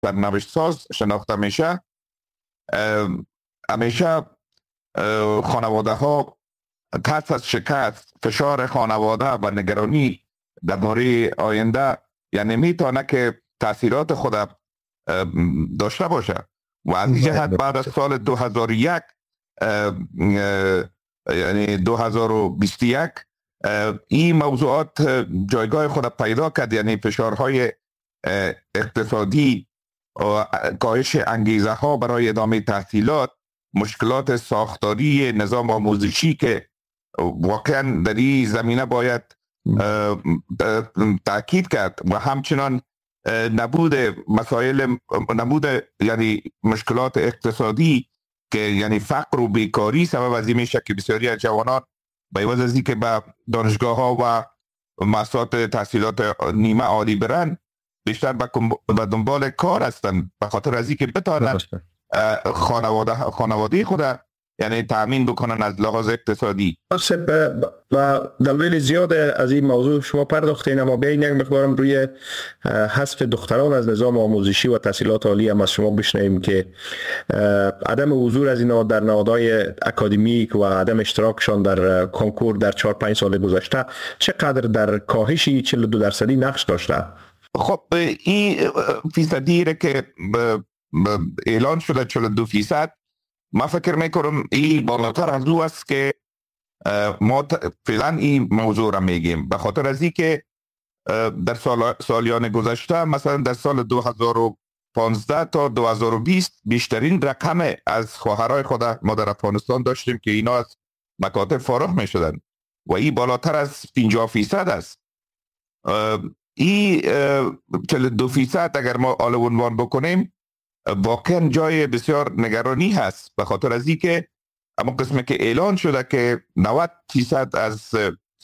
سرنوشت ساز شناخته میشه. همیشه خانواده ها ترس از شکست، فشار خانواده و نگرانی درباره آینده یعنی میتونه که تاثیرات خود داشته باشه و از این جهت بعد از سال 2001 یعنی 2021 این موضوعات جایگاه خود پیدا کرد، یعنی فشارهای اقتصادی و کاهش انگیزه ها برای ادامه تحصیلات، مشکلات ساختاری نظام آموزشی که واقعا در این زمینه باید تاکید کرد و همچنان نبود یعنی مشکلات اقتصادی که یعنی فقر و بیکاری سبب از این میشه که بسیاری از جوانان به عوض از اینکه به دانشگاه ها و مؤسسات تحصیلات نیمه عالی برن بیشتر به دنبال کار هستن، به خاطر از اینکه بتوانند خانواده خود یعنی تأمین بکنن از لحاظ اقتصادی. و دلایل زیاد از این موضوع شما پرداختین، اما بیاین یک مقدارم روی حذف دختران از نظام آموزشی و تحصیلات عالی هم از شما بشنویم که عدم حضور از اینا در نهادهای اکادمیک و عدم اشتراکشان در کنکور در 4-5 سال گذشته چقدر در کاهش 42% نقش داشته؟ خب این فیصدی را که اعلان شده 42%، ما فکر میکنم این بالاتر از او است که ما فعلا این موضوع را میگیم، به خاطر از این که در سالیان گذشته مثلا در سال 2015 تا 2020 بیشترین رقم از خواهرای خود ما در افغانستان داشتیم که اینا از مکاتب فارغ میشدن و این بالاتر از 50% است. این 42% اگر ما عنوان بکنیم واقعا جای بسیار نگرانی هست، به خاطر از این که اما قسمی که اعلان شده که 90% از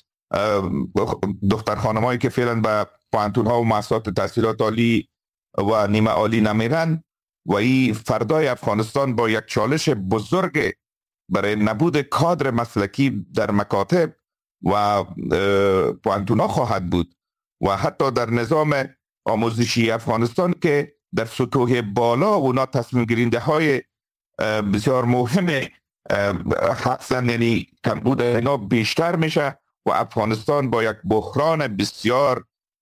دختر خانمایی که فعلا به پوهنتون ها و مؤسسات تحصیلات عالی و نیمه عالی نمیرن و این فردای افغانستان با یک چالش بزرگ برای نبود کادر مسلکی در مکاتب و پوهنتون ها خواهد بود و حتی در نظام آموزشی افغانستان که در سطوح بالا اونا تصمیم گیرنده های بسیار مهم هستن، یعنی کمبود اینا بیشتر میشه و افغانستان با یک بحران بسیار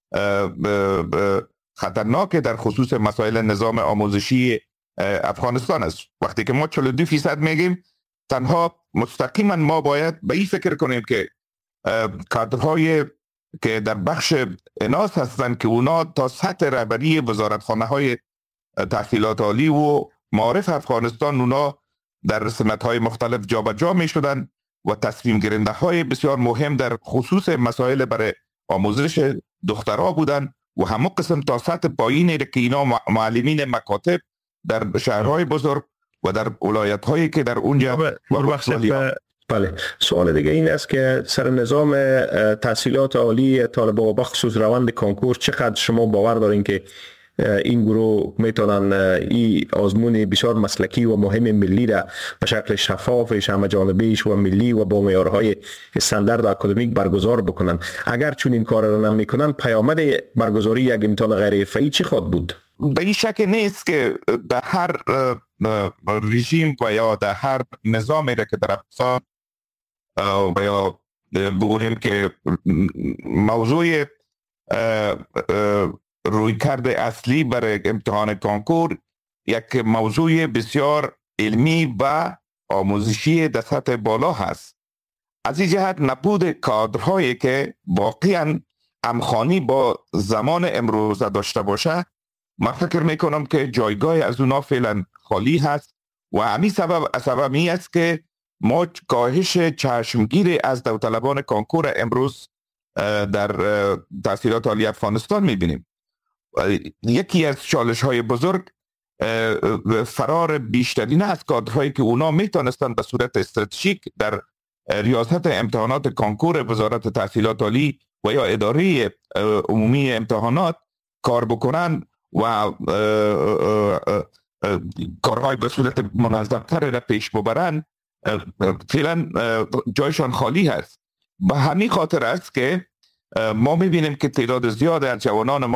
خطرناک در خصوص مسائل نظام آموزشی افغانستان است. وقتی که ما 42% میگیم تنها مستقیما ما باید به این فکر کنیم که کادرهای که در بخش اناث هستند که اونا تا سطح رهبری وزارتخانه های تحصیلات عالی و معارف افغانستان اونا در سمت های مختلف جابجا می شدن و تصمیم گیرنده های بسیار مهم در خصوص مسائل برای آموزش دخترها بودن و همه قسم تا سطح پایینی که اینا معلمین مکاتب در شهرهای بزرگ و در ولایت هایی که در اونجا بله. سوال دیگه این است که سر نظام تحصیلات عالی طالبا و بخصوص روند کنکور چقدر شما باور دارین که این گروه میتونن این آزمون بسیار مسلکی و مهم ملی را به شکل شفافش، همه جانبیش و ملی و با معیارهای استاندارد اکادمیک برگزار بکنن؟ اگر چون این کار را نمیکنن پیامد برگزاری یک امتحان غیر حرفه‌ای چی خواهد بود؟ به این شک نیست که در هر رژیم و یا در هر نظامی را که در افغانستان و یا بگوییم که موضوع رویکرد اصلی برای امتحان کنکور یک موضوع بسیار علمی و آموزشی در سطح بالا هست. از این جهت نبود کادرهایی که واقعا همخوانی با زمان امروز داشته باشه، من فکر میکنم که جایگاه از اونا فعلا خالی هست و همین سبب می است که ما کاهش چشمگیر از داوطلبان کنکور امروز در تحصیلات عالی افغانستان میبینیم. یکی از چالش های بزرگ فرار بیشترین از کادرهایی که اونا میتونستند به صورت استراتژیک در ریاست امتحانات کنکور وزارت تحصیلات عالی و یا اداره عمومی امتحانات کار بکنن و کارهای به صورت منظم‌تر را پیش ببرن، فعلا جایشان خالی هست. به همین خاطر است که ما میبینیم که تعداد زیاد از جوانان ما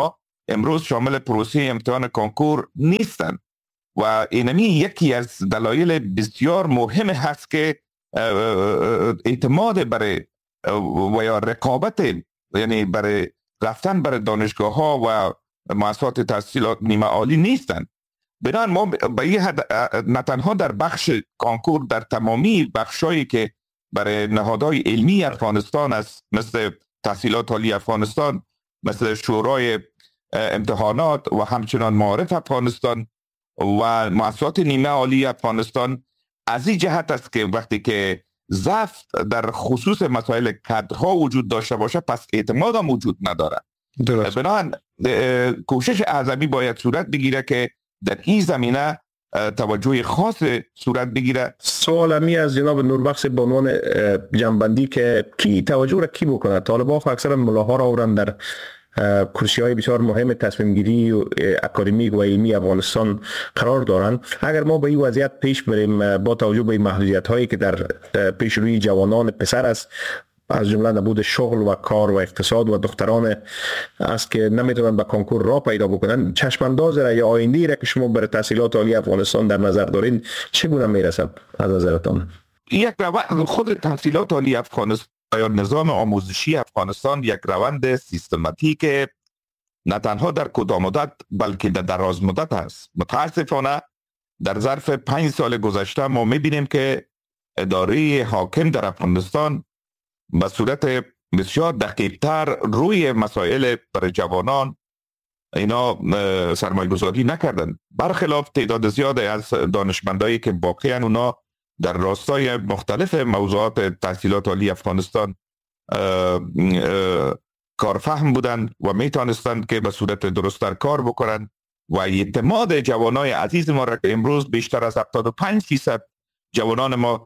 امروز شامل پروسه امتحان کنکور نیستند و اینمی یکی از دلایل بسیار مهم هست که اعتماد برای و یا رقابت، یعنی برای رفتن برای دانشگاه ها و مؤسسات تحصیلات نیمه عالی نیستند. بنابراین ما به این حد نه تنها در بخش کنکور، در تمامی بخشایی که برای نهادهای علمی افغانستان است، مثل تحصیلات عالی افغانستان، مثل شورای امتحانات و همچنان معارف افغانستان و مؤسسات نیمه عالی افغانستان، از این جهت است که وقتی که ضعف در خصوص مسائل کادرها وجود داشته باشه، پس اعتماد هم وجود نداره. بنابراین کوشش اعظمی باید صورت بگیره که در این زمینه توجه خاص صورت بگیره. سوال می از جناب نوربخش به عنوان جنبندی که کی توجه را کی بکنه؟ طالبان اکثرا ملاها را آورن در کرسی های بسیار مهم تصمیم گیری و اکادمیک و علمی افغانستان قرار دارند. اگر ما به این وضعیت پیش بریم با توجه به محدودیت هایی که در پیش روی جوانان پسر است، از جمله نبود شغل و کار و اقتصاد و دختران است که نمیتونن به کنکور راه پیدا بکنن، چشم انداز را یا آینده را که شما برای تحصیلات عالی افغانستان در نظر دارین چگونه میرسد از نظرتان؟ یک روند خود تحصیلات عالی افغانستان یا نظام آموزشی افغانستان یک روند سیستماتیک نه تنها در کوتاه مدت بلکه در دراز مدت است. متاسفانه در ظرف 5 سال گذشته ما میبینیم که اداره حاکم در افغانستان به صورت بسیار دقیق‌تر روی مسائل برای جوانان اینا سرمایه گذاری نکردن، برخلاف تعداد زیاد از دانشمندایی که واقعا اونا در راستای مختلف موضوعات تحصیلات عالی افغانستان کارفهم بودند و میتونستند که به صورت درست‌تر کار بکنند و اعتماد جوانای عزیز ما را که امروز بیشتر از 75% جوانان ما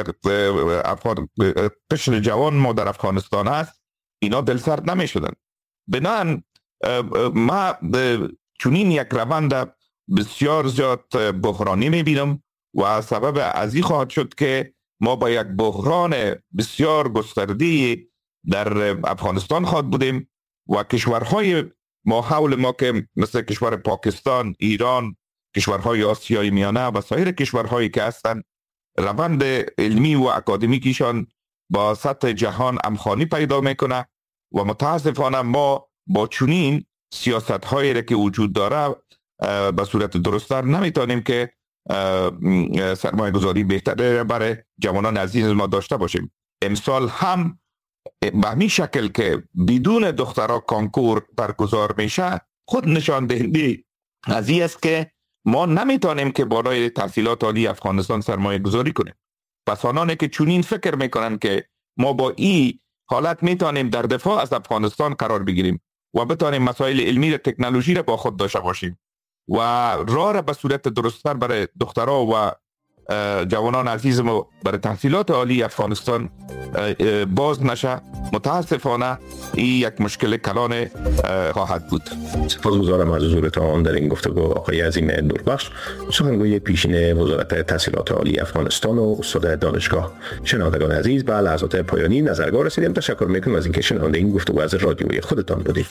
قشر جوان ما در افغانستان هست، اینا دلسرد نمی شدن. بنابراین ما چنین یک روند بسیار زیاد بحرانی می بینم و سبب از این خواهد شد که ما با یک بحران بسیار گسترده در افغانستان خواهد بودیم و کشورهای ما حول ما که مثل کشور پاکستان، ایران، کشورهای آسیای میانه و سایر کشورهایی که هستند، روند علمی و اکادمیکیشان با سطح جهان همخوانی پیدا میکنه و متاسفانه ما با چنین سیاست هایی که وجود داره به صورت درست‌تر نمیتونیم که سرمایه گذاری بهتره برای جوانان عزیز ما داشته باشیم. امسال هم به همین شکل که بدون دخترها کنکور برگزار میشه، خود نشان دهنده از این است که ما نمیتونیم که بالای تحصیلات عالی افغانستان سرمایه گذاری کنیم. پس آنانی که چنین فکر میکنن که ما با این حالت میتونیم در دفاع از افغانستان قرار بگیریم و بتونیم مسائل علمی و تکنولوژی را با خود داشته باشیم و راه را به صورت درست‌تر برای دخترها و جوانان عزیز ما برای تحصیلات عالی افغانستان باز نشه، متاسفانه این یک مشکل کلان خواهد بود. سپاسگزارم از حضورتان در این گفتگو آقای عظیم نوربخش، سخنگوی پیشین وزارت تحصیلات عالی افغانستان و استاد دانشگاه. شنوندگان عزیز، به لحظات پایانی نظرگاه رسیدیم. تشکر میکنم از اینکه شنونده این گفتگو از رادیوی خودتان بودید.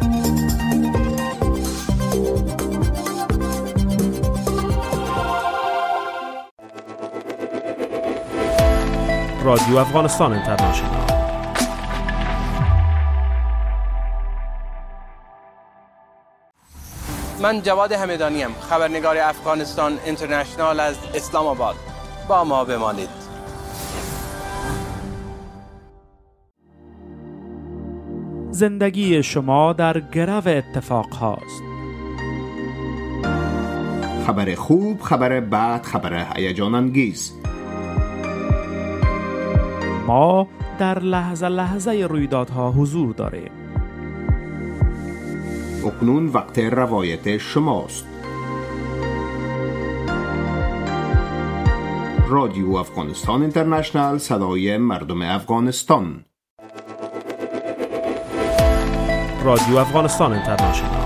رادیو افغانستان اینترنشنال. من جواد همدانی ام، خبرنگار افغانستان اینترنشنال از اسلام آباد. با ما بمانید. زندگی شما در گرو اتفاق هاست. خبر خوب، خبر بد، خبر هیجان انگیز. ما در لحظه لحظه رویدادها حضور داریم. اکنون وقت روایت شماست. رادیو افغانستان اینترنشنال، صدای مردم افغانستان. رادیو افغانستان اینترنشنال.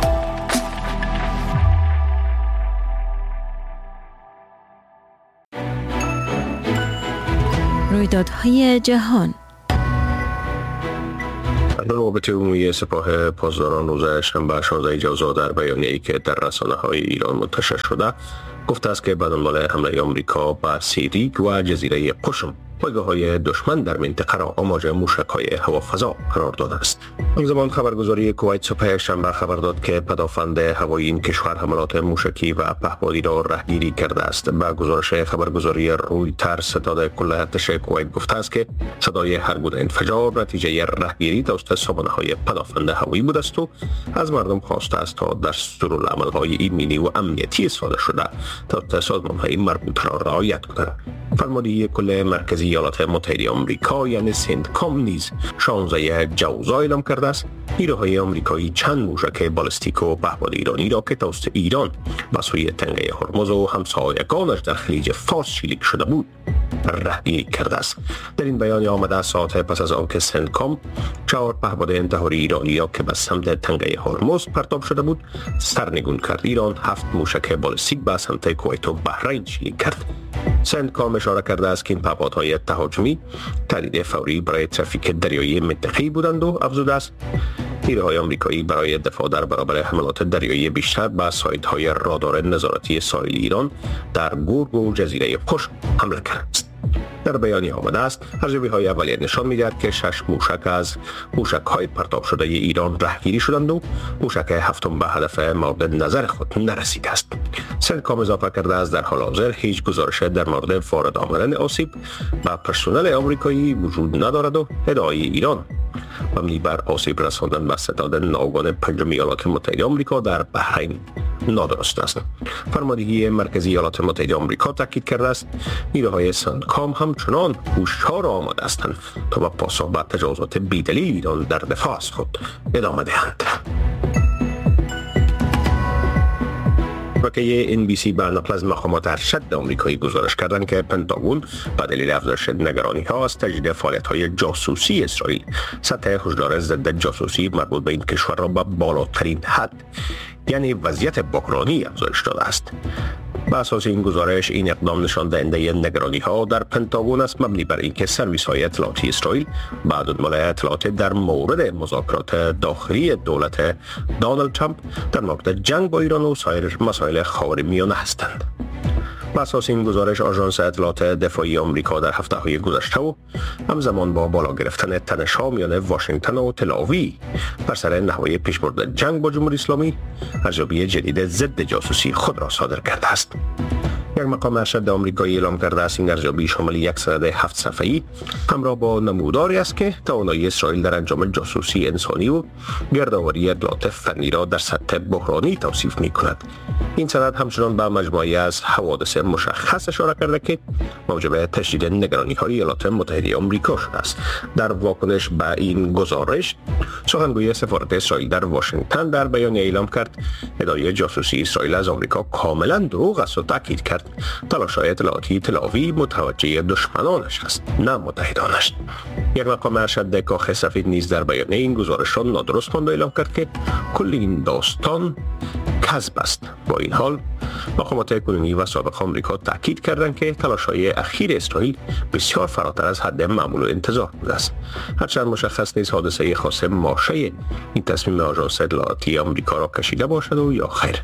رویدادهای جهان. روابط عمومی سپاه پاسداران روز شنبه 16 جوزا در بیانیه‌ای که در رسانه‌های ایران منتشر شده گفته است که به دنبال حمله آمریکا به سیریک و جزیره قشم پایگاه‌های دشمن در منطقه را آماج موشک‌های هوافضا قرار داده است. همزمان خبرگزاری کویت صبح شنبه خبر داد که پدافند هوایی این کشور حملات موشکی و پهپادی را رهگیری کرده است. با گزارش خبرگزاری رویترز ستاد کل ارتش کویت گفته است که صدای هر گونه انفجار نتیجه رهگیری توسط سامانه‌های پدافند هوایی بوده است و از مردم خواسته است تا دستورالعمل‌های ایمنی و امنیتی صادر شده توسط سازمان‌های مربوطه را رعایت کنند. فرماندهی کل مرکزی ایالات متحده آمریکا یعنی سنتکام نیز 16 جوزا اعلام کرده است نیروهای آمریکایی چند موشک بالستیک و پهپاد ایرانی را که توسط ایران به سوی تنگه هرمز و همسایگانش در خلیج فارس شلیک شده بود رهگیری کرده است. در این بیانیه آمده ساعت پس از آنکه سنتکام 4 پهپاد انتحاری ایرانی را که به سمت تنگه هرمز پرتاب شده بود سرنگون کرد. ایران 7 موشک بالستیک به سمت کویت و بحرین شلیک کرد. سنتکام اشاره کرده است که این پهپادهای تهاجمی تهدید فوری برای ترافیک دریایی منطقه‌ای بودند و افزوده است نیروهای آمریکایی برای دفاع در برابر حملات دریایی بیشتر به سایت‌های رادار نظارتی ساحلی ایران در گورگ و جزیره قشم حمله کرده است. در بیانیه آمده است ارزیابی‌های اولیه نشان می‌دهد که 6 موشک از موشک‌های پرتاب شده ایران رهگیری شدند و موشک هفتم به هدف مورد نظر خود نرسیده است. سنتکام اضافه کرده است در حال حاضر هیچ گزارش در مورد وارد آمدن آسیب به پرسنل آمریکایی وجود ندارد و ادعای ایران مبنی بر آسیب رساندن به ستاد ناوگان پنجم ایالات متحده آمریکا در بحرین نادرست است. فرماندهی مرکزی ایالات متحده آمریکا تاکید کرده است نیروهای سنتکام همچنان هوشیار آماده هستند تا به پاسخ به تجاوزات بی‌دلیل ایران در دفاع از خود ادامه دهند. شبکه NBC به نقل از مقامات ارشد آمریکایی گزارش کردند که پنتاگون به دلیل افزایش نگرانی‌ها از تجدید فعالیت‌های جاسوسی اسرائیل سطح هشدار ضد جاسوسی مربوط به این کشور را به بالاترین حد یعنی وضعیت بحرانی افزایش داده است. به اساس این گزارش این اقدام نشان دهنده نگرانی‌ها در پنتاگون است مبنی بر اینکه سرویس‌های اطلاعاتی اسرائیل بعد دنبال اطلاعات در مورد مذاکرات داخلی دولت دونالد ترامپ در مورد جنگ با ایران و سایر مسائل خاورمیانه هستند. بر اساس این گزارش آژانس اطلاعات دفاعی آمریکا در هفته‌های گذشته و همزمان با بالا گرفتن تنش‌ها میان واشنگتن و تل‌آویو بر سر نحوه پیشبرد جنگ با جمهوری اسلامی ارزیابی جدید ضد جاسوسی خود را صادر کرده است. یک مقام ارشد آمریکایی اعلام کرده است این ارزیابی شامل یک سند 7 صفحه‌ای همراه با نموداری است که توانایی اسرائیل در انجام جاسوسی انسانی و گردآوری اطلاعات فنی را در سطح بحرانی توصیف می‌کند. این سند همچنان به مجموعه‌ای از حوادث مشخص اشاره کرده که موجب تشدید نگرانی‌های ایالات متحده آمریکا شده است. در واکنش به این گزارش سخنگوی سفارت اسرائیل در واشنگتن در بیانیه اعلام کرد ادعای جاسوسی اسرائیل از آمریکا کاملا دروغ است و تاکید کرد تلاش‌های اطلاعاتی تل‌آویو متوجه دشمنانش است نه متحدانش. یک مقام ارشد کاخ سفید نیز در بیانیه این گزارش را نادرست خواند و اعلام کرد که کل این داستان کذب است. با این حال مقامات کنونی و سابق آمریکا تاکید کردند که تلاش‌های اخیر اسرائیل بسیار فراتر از حد معمول و انتظار بوده است. هرچند مشخص نیست حادثه خاص ماشه این تصمیم آژانس اطلاعاتی آمریکا را کشیده باشد و یا خیر.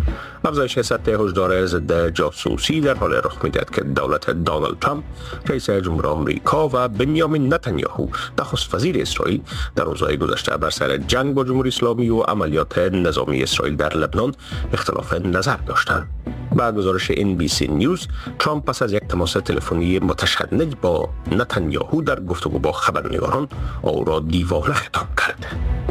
افزایش سطح هشدار ضد جاسوسی در حال رخ می‌دهد که دولت دونالد ترامپ رئیس جمهور آمریکا و بنیامین نتانیاهو نخست وزیر اسرائیل در روزهای گذشته بر سر جنگ با جمهوری اسلامی و عملیات نظامی اسرائیل در لبنان اختلاف نظر داشتند. بعد گزارش NBC نیوز ترامپ پس از یک تماس تلفنی متشنج با نتانیاهو در گفتگو با خبرنگاران او را دیوانه خطاب کرد.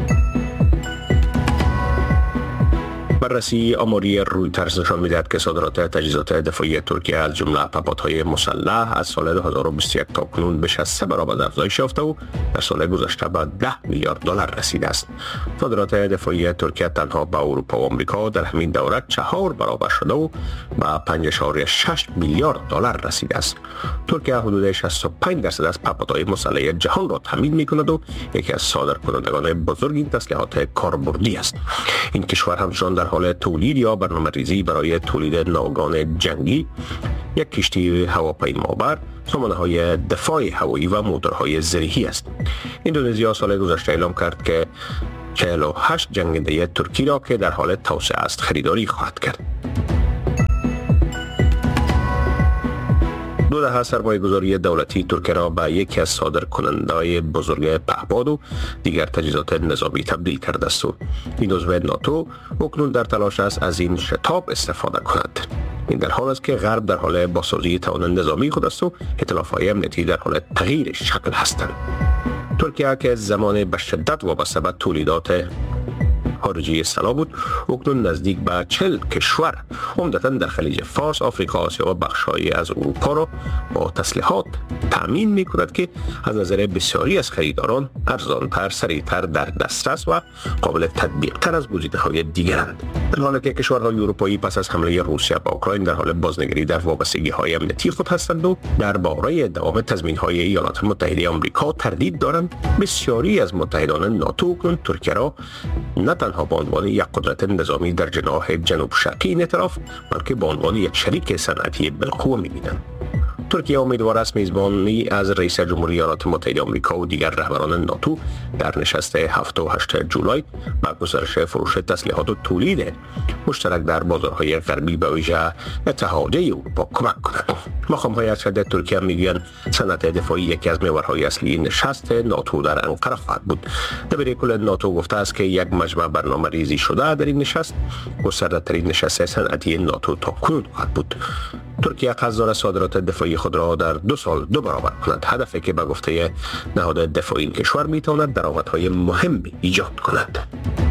بررسی آماری رویترز نشان می‌دهد که صادرات تجهیزات دفاعی ترکیه از جمله پهپادهای مسلح از سال 2021 تا کنون بیش از 3 برابر افزایش یافته و در سال گذشته به 10 میلیارد دلار رسیده است. صادرات دفاعی ترکیه تنها به اروپا و آمریکا در همین دوره 4 برابر شده و به 5.6 میلیارد دلار رسیده است. ترکیه حدود 65% از پهپادهای مسلح جهان را تامین می‌کند و یکی از صادرکنندگان بزرگ این تسلیحات کاربردی است. این کشور همچنان در حال تولید یا برنامه‌ریزی برای تولید ناوگان جنگی، یک کشتی هواپیمابر سامانه‌های دفاع هوایی و موتورهای زرهی است. اندونزیا سال گذشته اعلام کرد که 48 جنگنده ترکی را که در حال توسعه است خریداری خواهد کرد. 2 دهه سرمایه‌گذاری دولتی ترکیه را به یکی از صادرکننده‌های بزرگ پهپاد و دیگر تجهیزات نظامی تبدیل کرده است و این عضو ناتو اکنون در تلاش است از این شتاب استفاده کند. این در حال است که غرب در حال بازسازی توان نظامی خود است و ائتلاف‌های امنیتی در حال تغییر شکل هستند. ترکیه که زمان به شدت وابسته به تولیدات خارجی سلا بود، اکنون نزدیک به 40 کشور عمدتاً در خلیج فارس، آفریقا، آسیا و بخش‌های از اروپا را با تسلیحات تأمین می‌کند که از نظر بسیاری از خریداران ارزان‌تر، سریع‌تر در دسترس و قابل تطبیق‌تر از گزینه‌های دیگرند. در حالی که کشورهای اروپایی پس از حمله روسیه به اوکراین در حال بازنگری در وابستگی‌های امنیتی خود هستند و درباره دوام تضمین‌های ایالات متحده آمریکا تردید دارند، بسیاری از متحدان ناتو اکنون ترکیه را نه تنها به عنوان یک قدرت نظامی در جناح جنوب شرقی این اطراف، بلکه به عنوان یک شریک صنعتی بالقوه می‌بینند. ترکیه امیدوار است میزبانی از رئیس جمهوری ایالات متحده آمریکا و دیگر رهبران ناتو در نشست 7 و 8 جولای با گسترش فروش تسلیحات و تولید مشترک در بازارهای غربی به ویژه اتحادیه اروپا کمک کند. مقام‌های ارشد ترکیه میگویند صنعت دفاعی یکی از محورهای اصلی نشست ناتو در انقره خواهد بود. دبیر کل ناتو گفته است که یک مجمع برنامه‌ریزی شده در این نشست گسترده‌ترین نشست صنعتی ناتو تا کنون خواهد بود. ترکیه قصد دارد صادرات دفاعی خود را در 2 سال 2 برابر کند، هدفی که به گفته نهاد دفاعی این کشور میتواند درآمدهای مهمی ایجاد کند.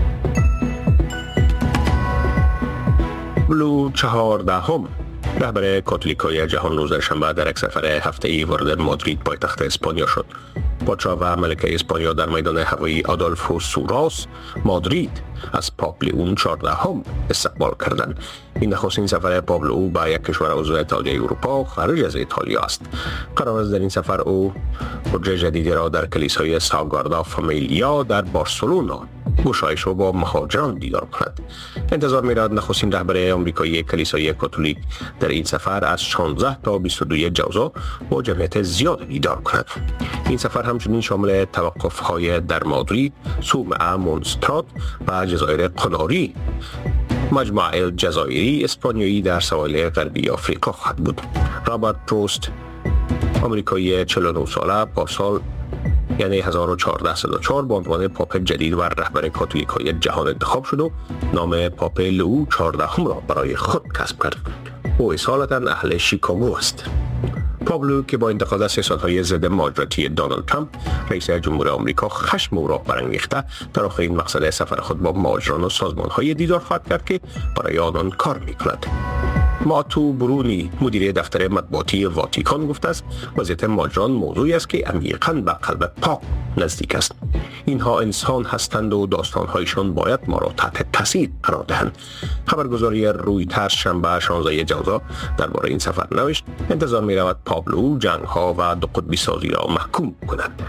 بلو 14 رهبر کاتولیکای جهان روز شنبه در یک سفر هفته‌ای وارد مادرید پایتخت اسپانیا شد. پادشاه و ملکه اسپانیا در میدان هوایی آدولفو سوراس مادرید از پاپ لیون 14 استقبال کردند. این نخستین سفر پاپ لیون به یک کشور عضو اتحادیه اروپا خارج از ایتالیا است. قرار است در این سفر او برج جدیدی را در کلیسای ساگردا فامیلیا در بارسلونا گشایش و با مهاجران دیدار کند. انتظار می‌رود نخستین رهبر آمریکایی کلیسای کاتولیک در این سفر از 16 تا 22 جوزا با جمعیت زیاد دیدار کند. این سفر همچنین شامل توقف‌های در مادرید، صومعه، مونسترات و جزایر قناری، مجمع الجزایری اسپانیایی در سواحل غربی آفریقا خواهد بود. رابرت پروست آمریکایی 49 ساله پارسال یعنی 1404 به عنوان پاپ جدید و رهبر کاتولیکای جهان انتخاب شد و نام پاپ لئو 14 را برای خود کسب کرد. او اصالتاً اهل شیکاگو است. پابلو که با انتقاد سیاست‌های ضد مهاجرتی دونالد ترامپ رئیس جمهور آمریکا خشم او را برانگیخته در آخرین مقصد سفر خود با مهاجران و سازمان‌های دیدار خواهد کرد که برای آنان کار می‌کند. ماتو برونی مدیر دفتر مطبوعاتی واتیکان گفته است وضعیت مهاجران موضوعی است که عمیقاً به قلب پاپ نزدیک است. اینها انسان هستند و داستان‌هایشان باید ما را تحت تاثیر قرار دهند. خبرگزاری رویترز شنبه 16 جوزا درباره این سفر نوشت انتظار می‌رود پابلو جنگ‌ها و دو قطبی سازی را محکوم کند.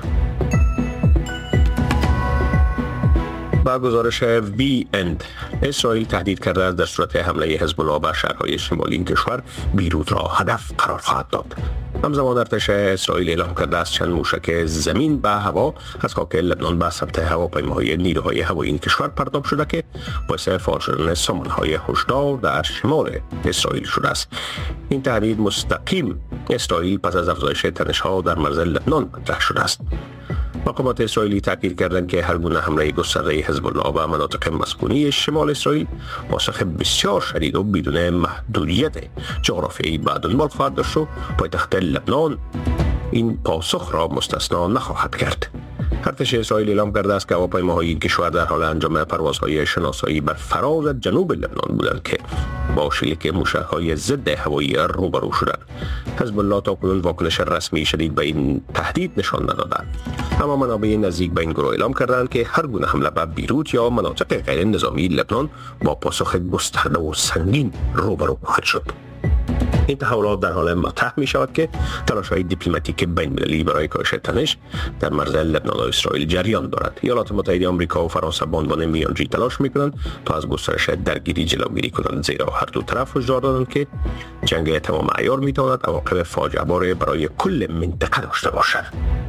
با گزارش VN اسرائیل تهدید کرده است در صورت حمله حزب الله به شهرهای شمالی این کشور بیروت را هدف قرار خواهد داد. همزمان ارتش اسرائیل اعلام کرده است چند موشک زمین به هوا از خاک لبنان به سمت هواپیماهای نیروهای هوایی این کشور پرتاب شده که باعث فعال شدن سامانهای هشدار در شمال اسرائیل شده است. این تهدید مستقیم اسرائیل پس از افزایش تنش‌ها در مرز لبنان مطرح شده است. مقامات اسرائیلی تاکید کردند که هر گونه حمله گسترده حزب الله به مناطق مسکونی شمال اسرائیل پاسخ بسیار شدید و بدون محدودیت جغرافیایی به دنبال خواهد داشت و پایتخت لبنان این پاسخ را مستثنا نخواهد کرد. ارتش اسرائیل اعلام کرده است که هواپیماهای این کشور در حال انجام پروازهای شناسایی بر فراز جنوب لبنان بودند که با شلیک موشک‌های ضد هوایی روبرو شدند. حزب الله تاکنون واکنش رسمی شدید به این تهدید نشان ندادند، اما منابع نزدیک به این گروه اعلام کردند که هر گونه حمله به بیروت یا مناطق غیر نظامی لبنان با پاسخ گسترده و سنگین روبرو خواهد شد. این تحولات در حال مطرح می شود که تلاش‌های دیپلماتیک بین‌المللی برای کاهش تنش در مرز لبنان و اسرائیل جریان دارد. ایالات متحده آمریکا و فرانسه به عنوان میانجی تلاش می‌کنند تا از گسترش درگیری جلوگیری کنند، زیرا هر دو طرف هشدار دادند که جنگ تمام عیار می‌تواند عواقب فاجعه بار برای کل منطقه داشته باشد.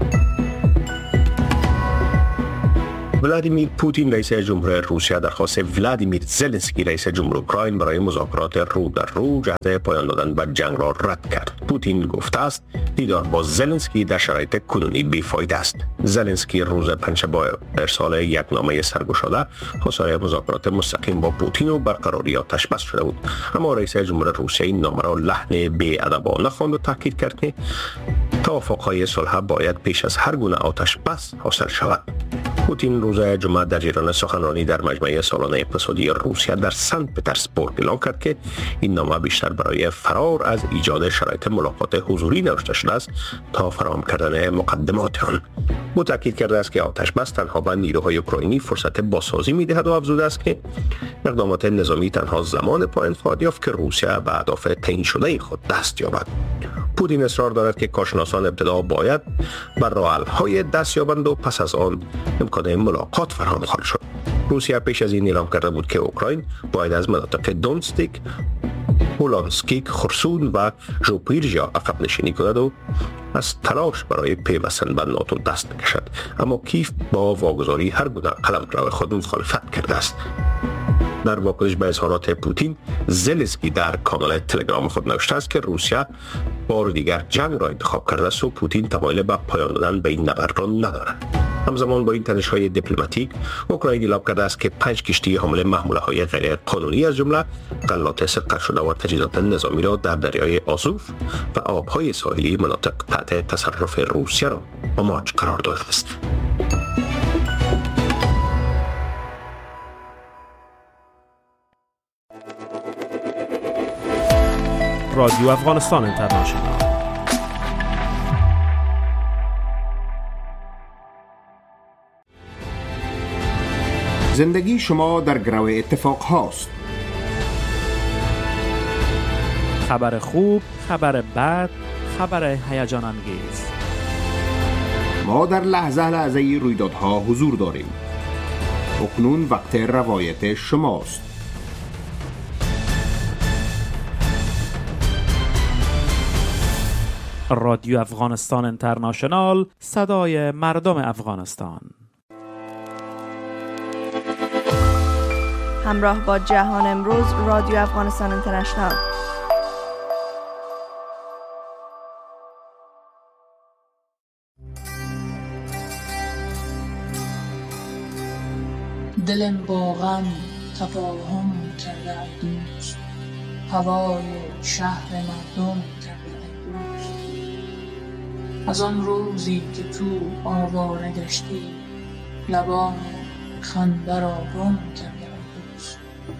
ولادیمیر پوتین رئیس جمهور روسیه درخواست ولادیمیر زلنسکی رئیس جمهور اوکراین برای مذاکرات رو در رو جهت پایان دادن به جنگ را رد کرد. پوتین گفته است دیدار با زلنسکی در شرایط کنونی بیفایده است. زلنسکی روز پنجشنبه با ارسال یک نامه سرگشاده خواستار مذاکرات مستقیم با پوتین و برقراری آتش بس شده بود، اما رئیس جمهور روسیه این نامه را لحن بی‌ادبانه خواند و تاکید کرد که توافق‌های صلح باید پیش از هر گونه آتش بس حاصل شود. پوتین روز جمعه در جریان سخنرانی در مجمع سالانه اقتصادی روسیه در سنت پترزبورگ اعلام کرد که این نامه بیشتر برای فرار از ایجاد شرایط ملاقات حضوری نوشته شده است تا فراهم کردن مقدمات آن. او تاکید کرده است که آتش بس تنها به نیروهای اوکراینی فرصت بازسازی می‌دهد و افزوده است که اقدامات نظامی تنها زمان پایان خواهد یافت که روسیه به اهداف تعیین شده خود دست یابد. پوتین اصرار دارد که کارشناسان ابتدا باید بر راه‌حل‌های دست یابند و پس از آن امکان ملاقات فراهم خواهد شد. روسیه پیش از این اعلام کرده بود که اوکراین باید از مناطق دونستیک، هولانسکیک، خرسون و ژوپیرژیا عقب نشینی کند و از تلاش برای پیوستن به ناتو دست نکشد، اما کیف با واگذاری هر گونه قلمرو خود مخالفت کرده است. در واکنش به اظهارات پوتین، زلنسکی در کانال تلگرام خود نوشته است که روسیه بار دیگر جنگ را انتخاب کرده است و پوتین تمایل به پایان دادن به این نبرد را ندارد. همزمان با این تنش‌های دیپلماتیک، اوکراین اعلام کرده است که 5 کشتی حامل محموله‌های غیر قانونی از جمله غلات سرقت شده و تجهیزات نظامی را در دریای آزوف و آب‌های ساحلی مناطق تحت تصرف روسیه را آماج قرار داده است. رادیو افغانستان اینترنشنال. زندگی شما در گرو اتفاق هاست. خبر خوب، خبر بد، خبر هیجان انگیز. ما در لحظه رویدادها حضور داریم. اکنون وقت روایت شماست. رادیو افغانستان اینترنشنال، صدای مردم افغانستان. همراه با جهان امروز، رادیو افغانستان اینترنشنال. دلم با غم تفاهم کرده دوست، هوای شهر مردم کرده دوست. از آن روزی که تو آواره گشتی، لبان خنده را گم کرده دوست.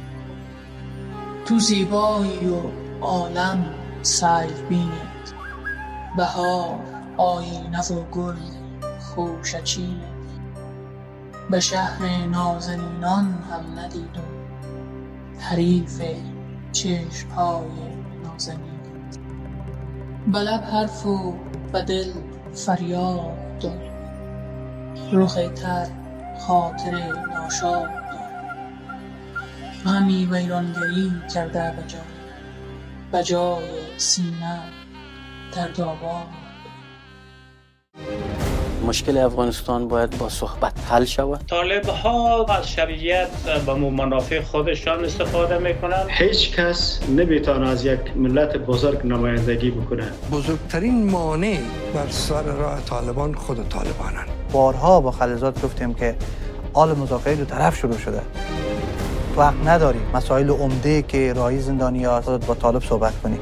تو زیبایی و عالم سیل بینید، بهار آینه و گل خوشچینه. به شهر نازنینان هم ندیدم، حریف چشمهای نازنین. به لب حرف و به دل فریاد دار، رخ تر خاطر ناشاد دار. غمی ویرانگری کرده به جای سینه دردآباد. مشکل افغانستان باید با صحبت حل شود. طالب‌ها از شرعیت به منافع خودشان استفاده میکنند. هیچ کس نمیتونه از یک ملت بزرگ نمایندگی بکنه. بزرگترین مانع بر سر راه طالبان خود طالبانند. بارها با خلیزات گفتیم که حال مذاکره دو طرف شروع شده. وقت نداریم مسائل عمده که راهی زندانی‌ها با طالب صحبت کنیم.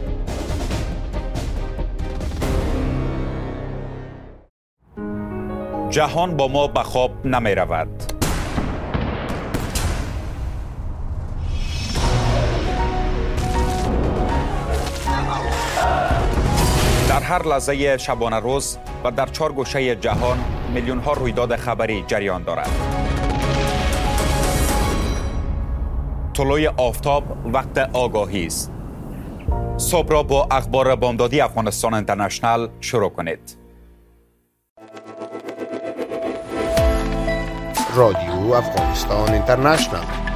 جهان با ما به خواب نمی رود. در هر لحظه شبانه روز و در 4 گوشه جهان میلیون ها رویداد خبری جریان دارد. طلوع آفتاب وقت آگاهی است. صبح را با اخبار بامدادی افغانستان اینترنشنال شروع کنید. رادیو افغانستان اینترنشنال